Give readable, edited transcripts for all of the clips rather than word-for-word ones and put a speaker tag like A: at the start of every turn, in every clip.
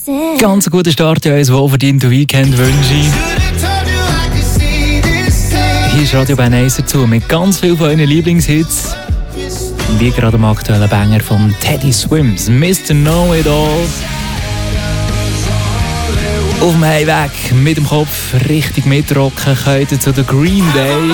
A: Ganz guten Start in unser wohlverdientes Weekend wünsche ich. Hier ist Radio Bern 1 dazu mit ganz vielen von euren Lieblingshits. Wie gerade am aktuellen Banger von Teddy Swims, Mr. Know-It-All. Auf dem Heimweg mit dem Kopf richtig mitrocken könnt ihr zu der Green Day.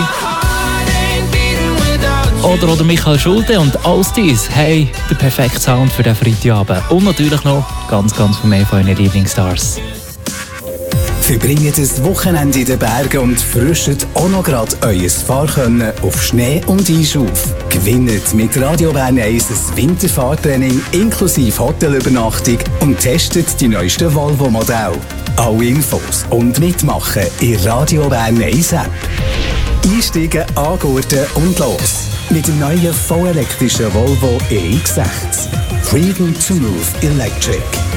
A: Oder Michael Schulte und alles dies. Hey, der perfekte Sound für den Freitagabend. Und natürlich noch ganz viel mehr von euren Lieblingsstars.
B: Verbringt ein Wochenende in den Bergen und frischt auch noch gerade euer Fahrkönnen auf Schnee und Eis auf. Gewinnt mit Radio Bern 1 ein Winterfahrtraining inklusive Hotelübernachtung und testet die neuesten Volvo-Modelle. Alle Infos und mitmachen in Radio Bern 1 App. Einsteigen, angurten und los. Mit dem neuen vollelektrischen Volvo EX60. Freedom to Move Electric.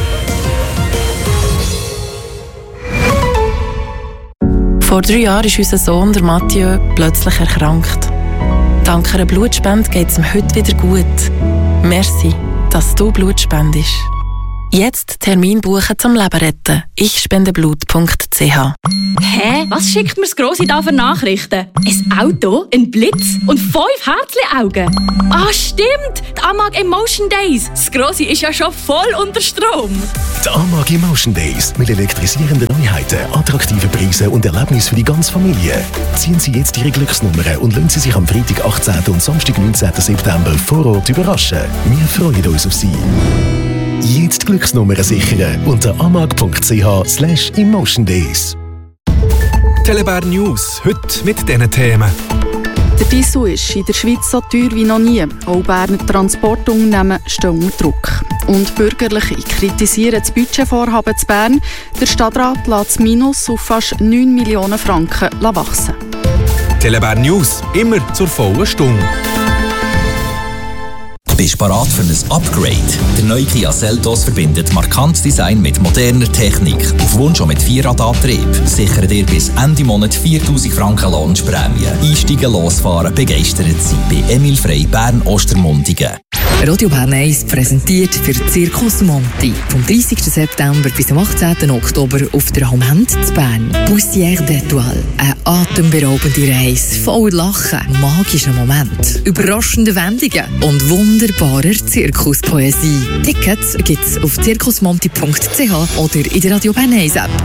C: Vor 3 Jahren ist unser Sohn, der Mathieu, plötzlich erkrankt. Dank einer Blutspende geht es ihm heute wieder gut. Merci, dass du Blut spendest. Jetzt Termin buchen zum Leben retten. ichspendeblut.ch.
D: Hä? Was schickt mir das Grossi da für Nachrichten? Ein Auto, ein Blitz und 5 Herzli-Augen. Ah, stimmt! Die Amag Emotion Days. Das Grossi ist ja schon voll unter Strom.
E: Die Amag Emotion Days mit elektrisierenden Neuheiten, attraktiven Preisen und Erlebnissen für die ganze Familie. Ziehen Sie jetzt Ihre Glücksnummer und lassen Sie sich am Freitag 18. und Samstag 19. September vor Ort überraschen. Wir freuen uns auf Sie. Jetzt die Glücksnummer sichern unter amag.ch/emotiondays.
F: Telebär News, heute mit diesen Themen.
G: Der Diesel ist in der Schweiz so teuer wie noch nie. Auch Berner Transportunternehmen stehen unter Druck. Und Bürgerliche kritisieren das Budgetvorhaben zu Bern. Der Stadtrat lässt das Minus auf fast 9 Millionen Franken wachsen.
F: Telebär News, immer zur vollen Stunde.
H: Bist du bereit für ein Upgrade? Der neue Kia Seltos verbindet markantes Design mit moderner Technik. Auf Wunsch auch mit 4-Radantrieb. Sichere dir bis Ende Monat 4'000 Franken Launchprämie. Einsteigen, losfahren, begeistert sein bei Emil Frey, Bern-Ostermundigen.
I: Radio Bern 1 präsentiert für Circus Monti vom 30. September bis zum 18. Oktober auf der Hommend zu Bern. Poussière d'Étoile. Eine atemberaubende Reise voll Lachen, magischen Moment, überraschende Wendungen und wunderbarer Zirkuspoesie. Tickets gibt's auf circusmonti.ch oder in der Radio Bern 1 App.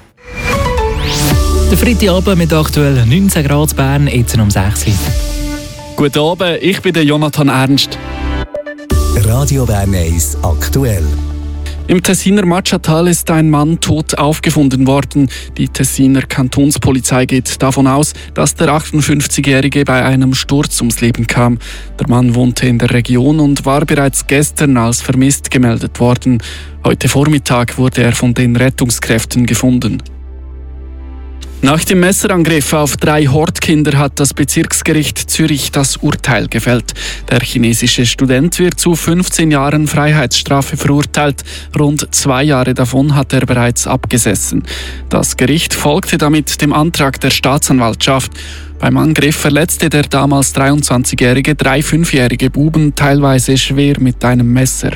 A: Der Freitagabend mit aktuell 19 Grad in Bern, jetzt um 6 Uhr.
J: Guten Abend, ich bin der Jonathan Ernst.
B: Radio Bern 1 aktuell.
J: Im Tessiner Matschatal ist ein Mann tot aufgefunden worden. Die Tessiner Kantonspolizei geht davon aus, dass der 58-Jährige bei einem Sturz ums Leben kam. Der Mann wohnte in der Region und war bereits gestern als vermisst gemeldet worden. Heute Vormittag wurde er von den Rettungskräften gefunden. Nach dem Messerangriff auf 3 Hortkinder hat das Bezirksgericht Zürich das Urteil gefällt. Der chinesische Student wird zu 15 Jahren Freiheitsstrafe verurteilt. Rund 2 Jahre davon hat er bereits abgesessen. Das Gericht folgte damit dem Antrag der Staatsanwaltschaft. Beim Angriff verletzte der damals 23-jährige 3 5-jährige Buben teilweise schwer mit einem Messer.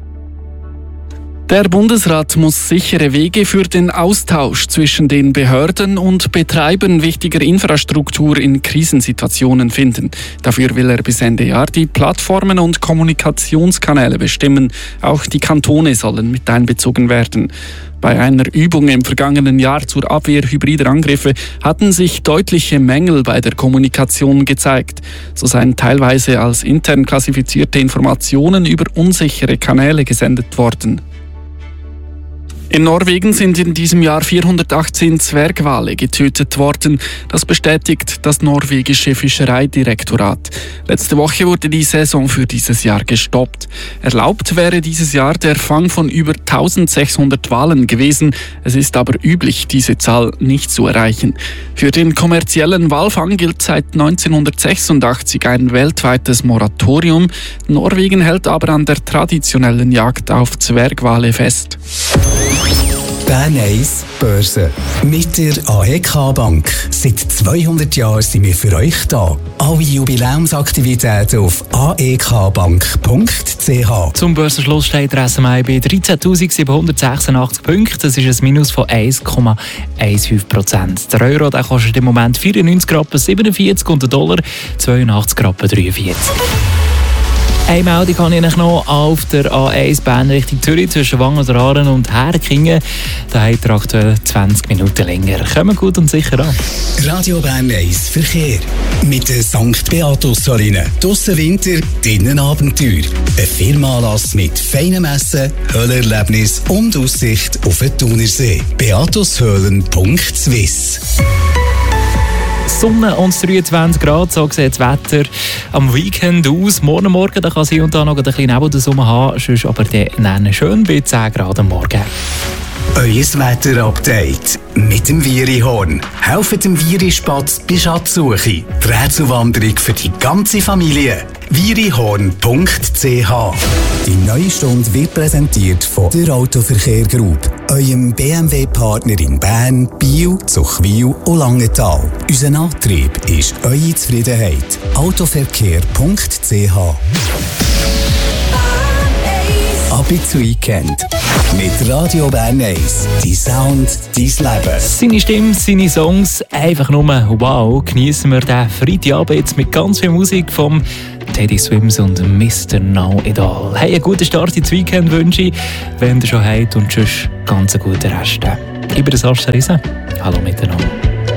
J: Der Bundesrat muss sichere Wege für den Austausch zwischen den Behörden und Betreibern wichtiger Infrastruktur in Krisensituationen finden. Dafür will er bis Ende Jahr die Plattformen und Kommunikationskanäle bestimmen. Auch die Kantone sollen mit einbezogen werden. Bei einer Übung im vergangenen Jahr zur Abwehr hybrider Angriffe hatten sich deutliche Mängel bei der Kommunikation gezeigt. So seien teilweise als intern klassifizierte Informationen über unsichere Kanäle gesendet worden. In Norwegen sind in diesem Jahr 418 Zwergwale getötet worden. Das bestätigt das norwegische Fischereidirektorat. Letzte Woche wurde die Saison für dieses Jahr gestoppt. Erlaubt wäre dieses Jahr der Fang von über 1600 Walen gewesen. Es ist aber üblich, diese Zahl nicht zu erreichen. Für den kommerziellen Walfang gilt seit 1986 ein weltweites Moratorium. Norwegen hält aber an der traditionellen Jagd auf Zwergwale fest.
B: Bern 1 Börse. Mit der AEK Bank. Seit 200 Jahren sind wir für euch da. Alle Jubiläumsaktivitäten auf aekbank.ch.
A: Zum Börsenschluss steht der SMI bei 13.786 Punkten. Das ist ein Minus von 1,15%. Der Euro der kostet im Moment 94,47 und der Dollar 82,43. Eine Meldung habe ich noch auf der A1 Bern Richtung Zürich zwischen Wangen-Aaren und Herkingen. Da habt ihr aktuell 20 Minuten länger. Kommen gut und sicher an.
B: Radio Bern 1 Verkehr. Mit der St. Beatus-Saline. Draussen Winter, drinnen Abenteuer. Ein Firmenanlass mit feinem Essen, Höhlerlebnis und Aussicht auf den Thunersee. beatushöhlen.swiss.
A: Sonne und 23 Grad, so sieht das Wetter am Weekend aus. Morgen da kann es hier und da noch ein bisschen Nebel haben, sonst aber dann schön bei 10 Grad am Morgen.
B: Euer Wetter-Update mit dem Wierihorn. Helft dem Wierispatz bei Schatzsuche. Die Rätselwanderung für die ganze Familie. wierihorn.ch. Die neue Stunde wird präsentiert von der Autoverkehr Group, eurem BMW-Partner in Bern, Biel, Zuchwil und Langenthal. Unser Antrieb ist eure Zufriedenheit. Autoverkehr.ch. Ab ins Weekend mit Radio Bern 1. Dein Sound, dein Leben.
A: Seine Stimme, seine Songs, einfach nur wow. Genießen wir den Freitagabend jetzt mit ganz viel Musik vom Teddy Swims und Mr. Know It All. Hey, einen guten Start ins Weekend wünsche ich, wenn ihr schon habt und sonst ganz einen guten Rest. Ich bin der Sascha Riese. Hallo miteinander.